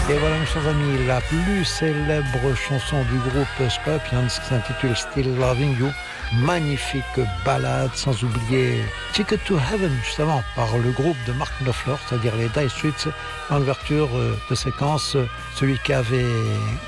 Et voilà, mes chers amis, la plus célèbre chanson du groupe Scorpions qui s'intitule Still Loving You. Magnifique ballade, sans oublier Ticket to Heaven, justement, par le groupe de Mark Knopfler, c'est-à-dire les Dire Straits, en ouverture de séquence, celui qui avait